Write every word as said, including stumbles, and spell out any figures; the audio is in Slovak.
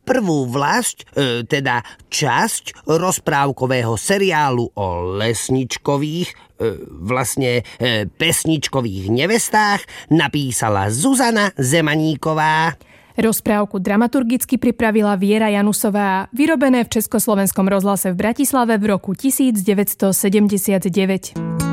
prvú vlašť, e, teda časť rozprávkového seriálu o lesničkových, e, vlastne e, pesničkových nevestách napísala Zuzana Zemaníková. Rozprávku dramaturgicky pripravila Viera Janusová, vyrobené v Československom rozhlase v Bratislave v roku devätnásť sedemdesiatdeväť.